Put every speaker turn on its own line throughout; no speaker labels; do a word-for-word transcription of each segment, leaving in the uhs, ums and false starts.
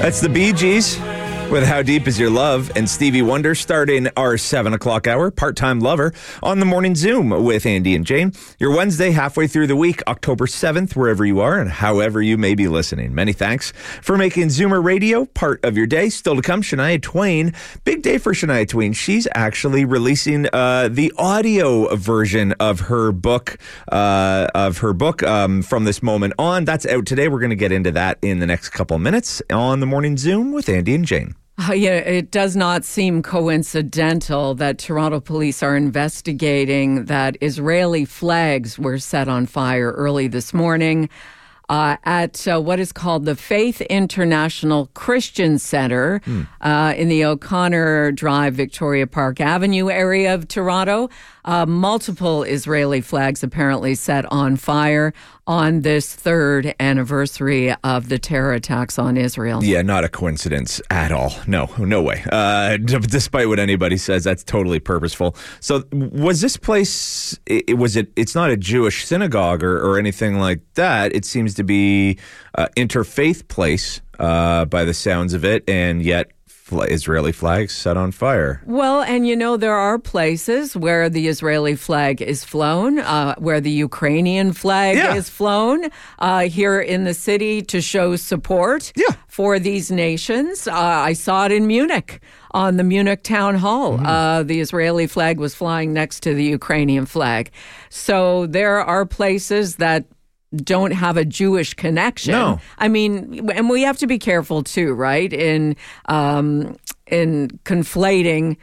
That's the Bee Gees with How Deep Is Your Love, and Stevie Wonder starting our seven o'clock hour, Part-Time Lover, on the Morning Zoom with Andy and Jane. Your Wednesday, halfway through the week, October seventh, wherever you are and however you may be listening. Many thanks for making Zoomer Radio part of your day. Still to come, Shania Twain. Big day for Shania Twain. She's actually releasing uh, the audio version of her book, uh, of her book um, from this moment on. That's out today. We're going to get into that in the next couple minutes on the Morning Zoom with Andy and Jane.
Uh, yeah, it does not seem coincidental that Toronto police are investigating that Israeli flags were set on fire early this morning uh, at uh, what is called the Faith International Christian Center mm. uh, in the O'Connor Drive, Victoria Park Avenue area of Toronto. Uh, multiple Israeli flags apparently set on fire on this third anniversary of the terror attacks on Israel.
Yeah, not a coincidence at all. No, no way. Uh, d- despite what anybody says, that's totally purposeful. So was this place, it, was it, it's not a Jewish synagogue or, or anything like that. It seems to be an interfaith place uh, by the sounds of it, and yet Israeli flags set on fire.
Well, and you know, there are places where the Israeli flag is flown, uh, where the Ukrainian flag yeah. is flown uh, here in the city to show support yeah. for these nations. Uh, I saw it in Munich on the Munich town hall. Mm-hmm. Uh, the Israeli flag was flying next to the Ukrainian flag. So there are places that don't have a Jewish connection.
No.
I mean, and we have to be careful too, right? In um, in conflating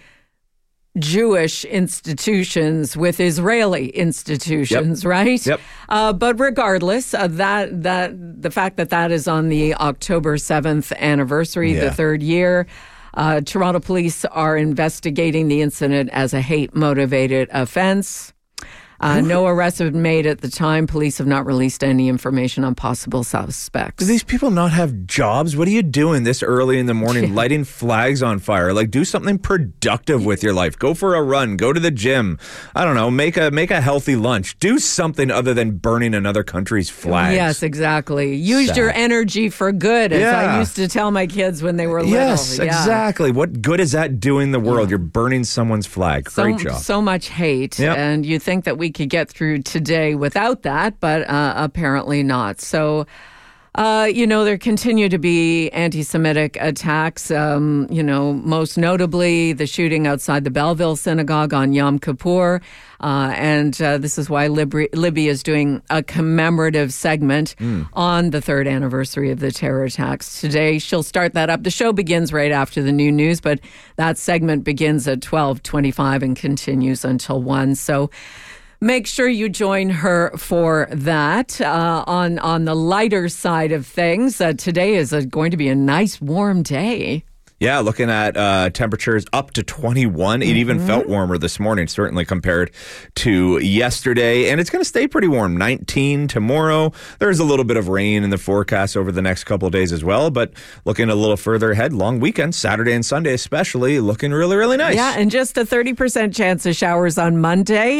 Jewish institutions with Israeli institutions,
yep.
right?
Yep.
Uh, but regardless of that, that the fact that that is on the October seventh anniversary, yeah. the third year, uh, Toronto police are investigating the incident as a hate-motivated offense. Uh, no arrests have been made at the time. Police have not released any information on possible suspects.
Do these people not have jobs? What are you doing this early in the morning, lighting flags on fire? Like, do something productive with your life. Go for a run. Go to the gym. I don't know. Make a make a healthy lunch. Do something other than burning another country's flags.
Yes, exactly. Use Sad. your energy for good, as
yeah.
I used to tell my kids when they were little.
Yes,
yeah.
exactly. What good is that doing the world?
Yeah.
You're burning someone's flag. Great
so,
job.
So much hate,
yep.
and you think that we could get through today without that, but uh, apparently not. So, uh, you know, there continue to be anti-Semitic attacks, um, you know, most notably the shooting outside the Belleville Synagogue on Yom Kippur. Uh, and uh, this is why Libby, Libby is doing a commemorative segment mm. on the third anniversary of the terror attacks. Today, she'll start that up. The show begins right after the new news, but that segment begins at twelve twenty-five and continues until one. So make sure you join her for that. Uh, on on the lighter side of things, uh, today is a, going to be a nice warm day.
Yeah, looking at uh, temperatures up to twenty-one. Mm-hmm. It even felt warmer this morning, certainly compared to yesterday. And it's going to stay pretty warm. nineteen tomorrow. There's a little bit of rain in the forecast over the next couple of days as well. But looking a little further ahead, long weekend, Saturday and Sunday especially, looking really, really nice.
Yeah, and just a thirty percent chance of showers on Monday.